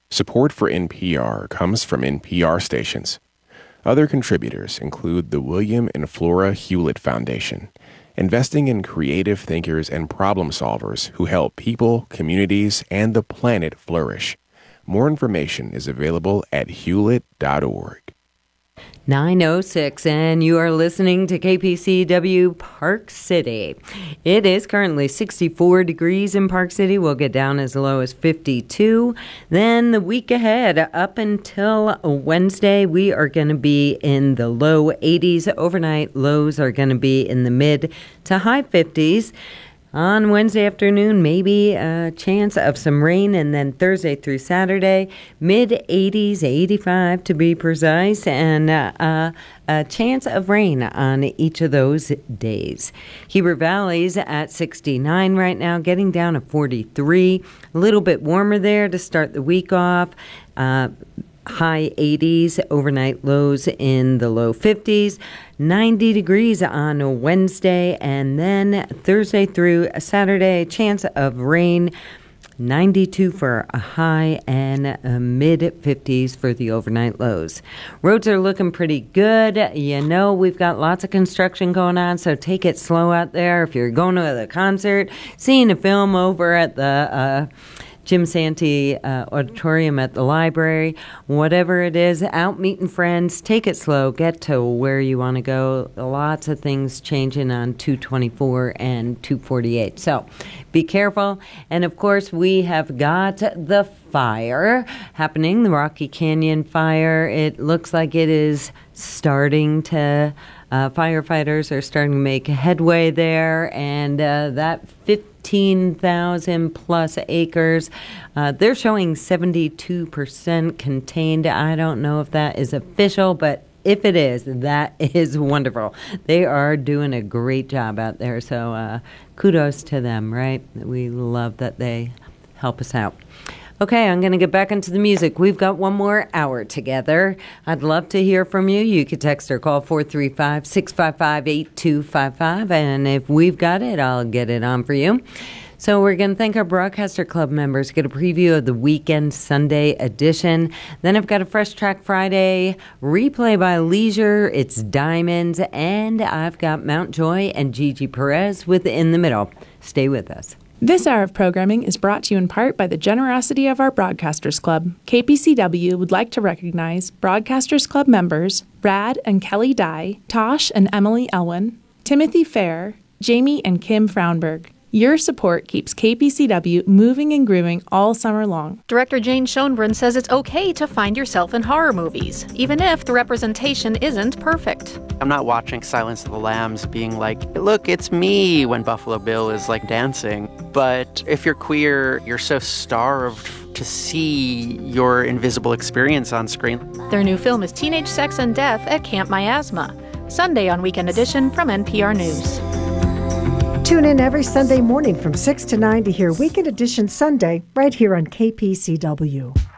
Support for NPR comes from NPR stations. Other contributors include the William and Flora Hewlett Foundation, investing in creative thinkers and problem solvers who help people, communities, and the planet flourish. More information is available at hewlett.org. 9:06, and you are listening to KPCW Park City. It is currently 64 degrees in Park City. We'll get down as low as 52. Then the week ahead, up until Wednesday, we are going to be in the low 80s. Overnight lows are going to be in the mid to high 50s. On Wednesday afternoon, maybe a chance of some rain, and then Thursday through Saturday, mid-80s, 85 to be precise, and a chance of rain on each of those days. Heber Valley's at 69 right now, getting down to 43. A little bit warmer there to start the week off. High 80s, overnight lows in the low 50s, 90 degrees on Wednesday, and then Thursday through Saturday, chance of rain, 92 for a high and mid-50s for the overnight lows. Roads are looking pretty good. You know, we've got lots of construction going on, so take it slow out there. If you're going to the concert, seeing a film over at the Jim Santee Auditorium at the library, whatever it is, out meeting friends, take it slow, get to where you want to go. Lots of things changing on 224 and 248. So be careful. And of course, we have got the fire happening, the Rocky Canyon fire. It looks like it is starting to, firefighters are starting to make headway there, and that 15,000 plus acres. They're showing 72% contained. I don't know if that is official, but if it is, that is wonderful. They are doing a great job out there, so kudos to them, right? We love that they help us out. Okay, I'm going to get back into the music. We've got one more hour together. I'd love to hear from you. You could text or call 435-655-8255, and if we've got it, I'll get it on for you. So we're going to thank our Broadcaster Club members, get a preview of the Weekend Sunday edition. Then I've got a Fresh Track Friday, replay by Leisure, it's Diamonds, and I've got Mount Joy and Gigi Perez with In the Middle. Stay with us. This hour of programming is brought to you in part by the generosity of our Broadcasters Club. KPCW would like to recognize Broadcasters Club members Brad and Kelly Dye, Tosh and Emily Elwin, Timothy Fair, Jamie and Kim Fraunberg. Your support keeps KPCW moving and grooving all summer long. Director Jane Schoenbrunn says it's okay to find yourself in horror movies, even if the representation isn't perfect. I'm not watching Silence of the Lambs being like, look, it's me, when Buffalo Bill is like dancing. But if you're queer, you're so starved to see your invisible experience on screen. Their new film is Teenage Sex and Death at Camp Miasma, Sunday on Weekend Edition from NPR News. Tune in every Sunday morning from 6 to 9 to hear Weekend Edition Sunday right here on KPCW.